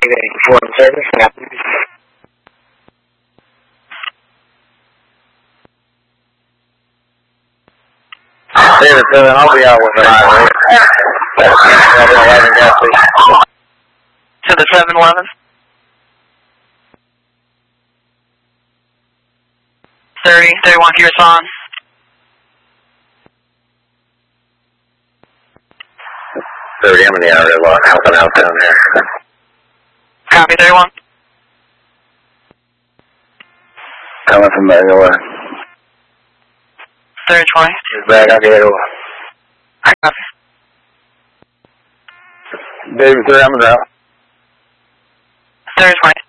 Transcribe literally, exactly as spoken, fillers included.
One service, yeah. David seven, I'll be out with five, seven eleven, gas station. To the seven eleven. thirty, thirty-one, can you respond? thirty, I'm in the outer lot, helping out down there. Copy, thirty-one. Coming from Magnolia. thirty twenty. He's back, I'll get it over. Copy. David three, I'm out. thirty twenty.